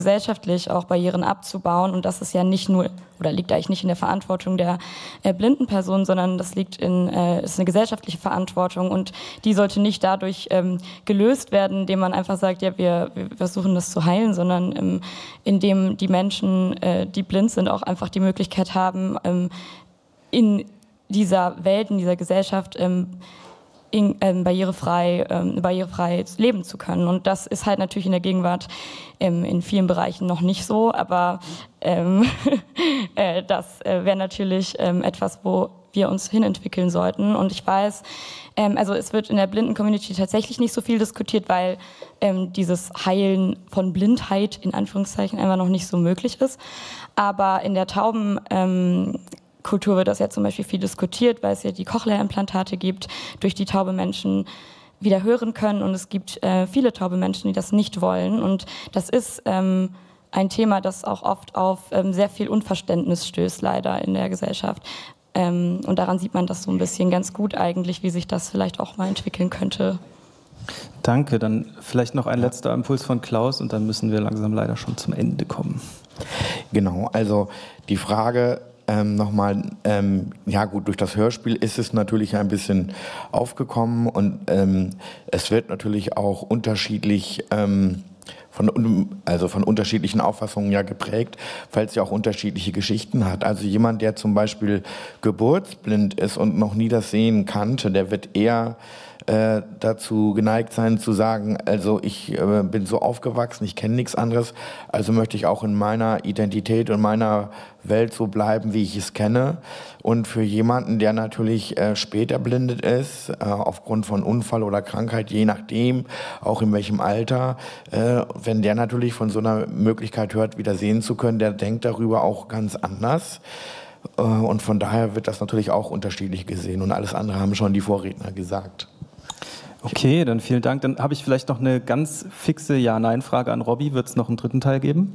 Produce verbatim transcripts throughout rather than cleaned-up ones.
gesellschaftlich auch Barrieren abzubauen, und das ist ja nicht nur, oder liegt eigentlich nicht in der Verantwortung der äh, blinden Person, sondern das liegt in, äh, ist eine gesellschaftliche Verantwortung, und die sollte nicht dadurch ähm, gelöst werden, indem man einfach sagt, ja, wir, wir versuchen das zu heilen, sondern ähm, indem die Menschen, äh, die blind sind, auch einfach die Möglichkeit haben, ähm, in dieser Welt, in dieser Gesellschaft ähm, In, ähm, barrierefrei, ähm, barrierefrei leben zu können. Und das ist halt natürlich in der Gegenwart ähm, in vielen Bereichen noch nicht so, aber ähm, äh, das äh, wäre natürlich ähm, etwas, wo wir uns hinentwickeln sollten. Und ich weiß, ähm, also es wird in der Blinden-Community tatsächlich nicht so viel diskutiert, weil ähm, dieses Heilen von Blindheit in Anführungszeichen einfach noch nicht so möglich ist. Aber in der Tauben ähm, Kultur wird das ja zum Beispiel viel diskutiert, weil es ja die Cochlea-Implantate gibt, durch die taube Menschen wieder hören können, und es gibt äh, viele taube Menschen, die das nicht wollen, und das ist ähm, ein Thema, das auch oft auf ähm, sehr viel Unverständnis stößt, leider in der Gesellschaft, ähm, und daran sieht man das so ein bisschen ganz gut eigentlich, wie sich das vielleicht auch mal entwickeln könnte. Danke, dann vielleicht noch ein letzter Impuls von Klaus, und dann müssen wir langsam leider schon zum Ende kommen. Genau, also die Frage Ähm, nochmal, ähm, ja gut, durch das Hörspiel ist es natürlich ein bisschen aufgekommen, und ähm, es wird natürlich auch unterschiedlich, ähm, von, also von unterschiedlichen Auffassungen ja geprägt, weil es ja auch unterschiedliche Geschichten hat. Also jemand, der zum Beispiel geburtsblind ist und noch nie das Sehen kannte, der wird eher äh, dazu geneigt sein zu sagen, also ich äh, bin so aufgewachsen, ich kenne nichts anderes, also möchte ich auch in meiner Identität und meiner Welt so bleiben, wie ich es kenne. Und für jemanden, der natürlich äh, später blindet ist, äh, aufgrund von Unfall oder Krankheit, je nachdem, auch in welchem Alter, äh, wenn der natürlich von so einer Möglichkeit hört, wieder sehen zu können, der denkt darüber auch ganz anders. Äh, und von daher wird das natürlich auch unterschiedlich gesehen. Und alles andere haben schon die Vorredner gesagt. Okay, dann vielen Dank. Dann habe ich vielleicht noch eine ganz fixe Ja-Nein-Frage an Robby. Wird es noch einen dritten Teil geben?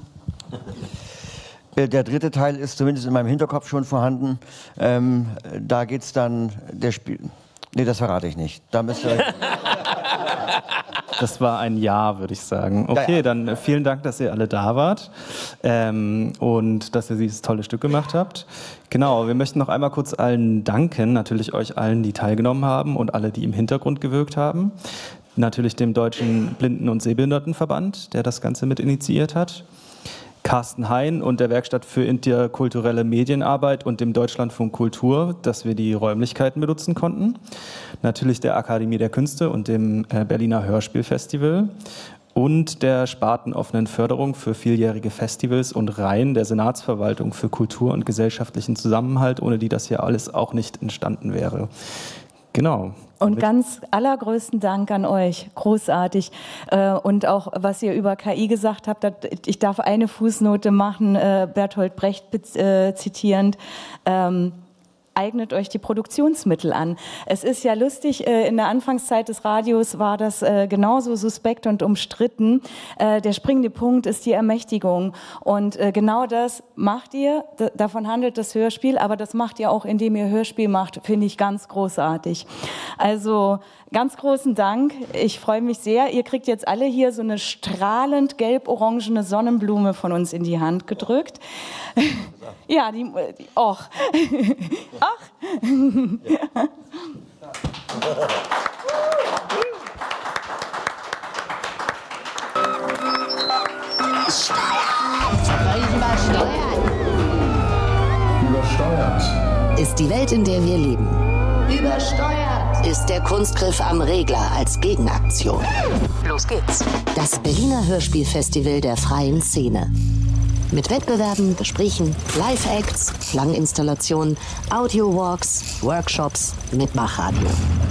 Der dritte Teil ist zumindest in meinem Hinterkopf schon vorhanden. Ähm, da geht es dann, der Spiel... Nee, das verrate ich nicht. Da müsst ihr... Das war ein Ja, würde ich sagen. Okay, ja, ja. Dann vielen Dank, dass ihr alle da wart ähm, und dass ihr dieses tolle Stück gemacht habt. Genau, wir möchten noch einmal kurz allen danken, natürlich euch allen, die teilgenommen haben, und alle, die im Hintergrund gewirkt haben. Natürlich dem Deutschen Blinden- und Sehbehindertenverband, der das Ganze mit initiiert hat. Carsten Hein und der Werkstatt für interkulturelle Medienarbeit und dem Deutschlandfunk Kultur, dass wir die Räumlichkeiten benutzen konnten. Natürlich der Akademie der Künste und dem Berliner Hörspielfestival und der spartenoffenen Förderung für vieljährige Festivals und Reihen der Senatsverwaltung für Kultur und gesellschaftlichen Zusammenhalt, ohne die das hier alles auch nicht entstanden wäre. Genau. Und ganz allergrößten Dank an euch, großartig. Und auch, was ihr über K I gesagt habt, ich darf eine Fußnote machen, Bertolt Brecht zitierend. Eignet euch die Produktionsmittel an. Es ist ja lustig, in der Anfangszeit des Radios war das genauso suspekt und umstritten. Der springende Punkt ist die Ermächtigung. Und genau das macht ihr, davon handelt das Hörspiel, aber das macht ihr auch, indem ihr Hörspiel macht, finde ich ganz großartig. Also ganz großen Dank. Ich freue mich sehr. Ihr kriegt jetzt alle hier so eine strahlend gelb-orangene Sonnenblume von uns in die Hand gedrückt. Ja, die, die och. Ach. Ja. Übersteuert. Ist die Welt, in der wir leben. Übersteuert. Ist der Kunstgriff am Regler als Gegenaktion. Los geht's. Das Berliner Hörspielfestival der freien Szene. Mit Wettbewerben, Gesprächen, Live-Acts, Klanginstallationen, Audio-Walks, Workshops, Mitmachradio.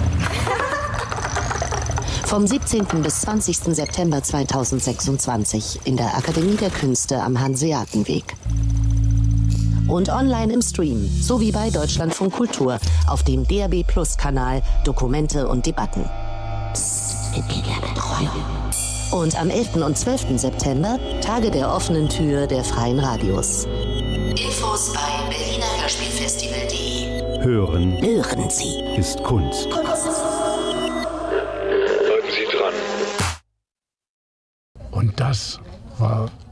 Vom siebzehnten bis zwanzigsten September zweitausendsechsundzwanzig in der Akademie der Künste am Hanseatenweg. Und online im Stream, sowie bei Deutschlandfunk Kultur auf dem D A B Plus Kanal Dokumente und Debatten. Psst, und am elften und zwölften September Tage der offenen Tür der freien Radios. Infos bei berliner hörspielfestival punkt de. Hören. Hören Sie. Ist Kunst. Kunst. Bleiben Sie dran. Und das war